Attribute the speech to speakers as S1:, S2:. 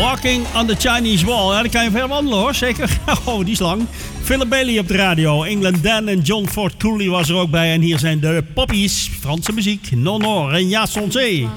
S1: Walking on the Chinese Wall. Ja, dan kan je ver wandelen hoor, zeker. Oh, die is lang. Philip Bailey op de radio. England Dan en John Ford Cooley was er ook bij. En hier zijn de Poppies. Franse muziek. Non, non, Regna Sonsé.